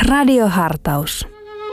Radiohartaus.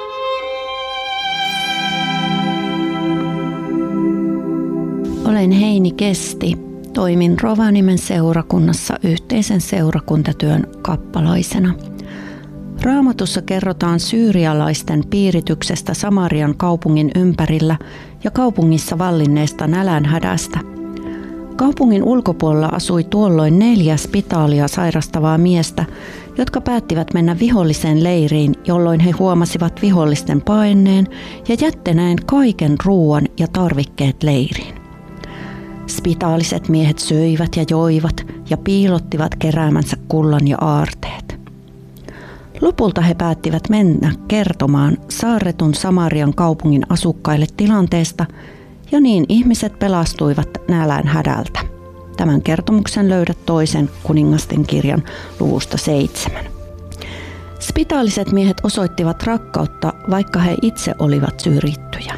Olen Heini Kesti. Toimin Rovaniemen seurakunnassa yhteisen seurakuntatyön kappalaisena. Raamatussa kerrotaan syyrialaisten piirityksestä Samarian kaupungin ympärillä ja kaupungissa vallinneesta nälänhädästä. Kaupungin ulkopuolella asui tuolloin 4 spitaalia sairastavaa miestä, jotka päättivät mennä vihollisen leiriin, jolloin he huomasivat vihollisten paenneen ja jättäneen kaiken ruoan ja tarvikkeet leiriin. Spitaaliset miehet söivät ja joivat ja piilottivat keräämänsä kullan ja aarteet. Lopulta he päättivät mennä kertomaan saarretun Samarian kaupungin asukkaille tilanteesta, ja niin ihmiset pelastuivat nälänhädältä. Tämän kertomuksen löydät toisen kuningasten kirjan luvusta 7. Spitaaliset miehet osoittivat rakkautta, vaikka he itse olivat syrjittyjä.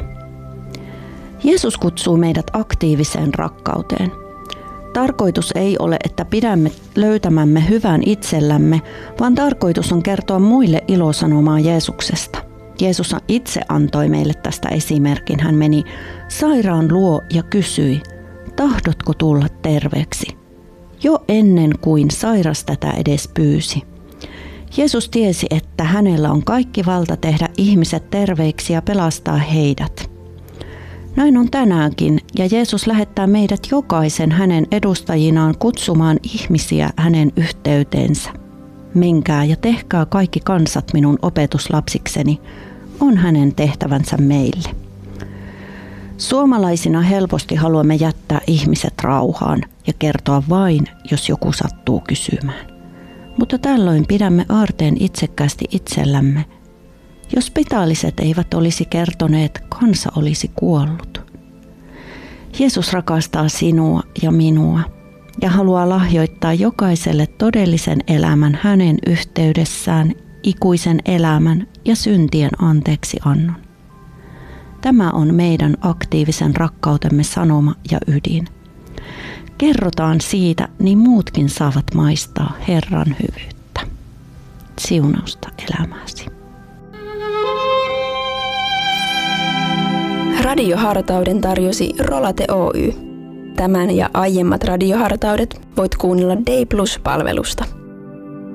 Jeesus kutsuu meidät aktiiviseen rakkauteen. Tarkoitus ei ole, että pidämme löytämämme hyvän itsellämme, vaan tarkoitus on kertoa muille ilosanomaa Jeesuksesta. Jeesus itse antoi meille tästä esimerkin. Hän meni sairaan luo ja kysyi, tahdotko tulla terveeksi? Jo ennen kuin sairas tätä edes pyysi. Jeesus tiesi, että hänellä on kaikki valta tehdä ihmiset terveiksi ja pelastaa heidät. Näin on tänäänkin, ja Jeesus lähettää meidät jokaisen hänen edustajinaan kutsumaan ihmisiä hänen yhteyteensä. Menkää ja tehkää kaikki kansat minun opetuslapsikseni, on hänen tehtävänsä meille. Suomalaisina helposti haluamme jättää ihmiset rauhaan ja kertoa vain, jos joku sattuu kysymään. Mutta tällöin pidämme aarteen itsekkäästi itsellämme. Jos spitaaliset eivät olisi kertoneet, kansa olisi kuollut. Jeesus rakastaa sinua ja minua ja haluaa lahjoittaa jokaiselle todellisen elämän hänen yhteydessään, ikuisen elämän ja syntien anteeksiannon. Tämä on meidän aktiivisen rakkautemme sanoma ja ydin. Kerrotaan siitä, niin muutkin saavat maistaa Herran hyvyyttä. Siunausta elämääsi. Radiohartauden tarjosi Rolate Oy. Tämän ja aiemmat radiohartaudet voit kuunnella Day Plus-palvelusta.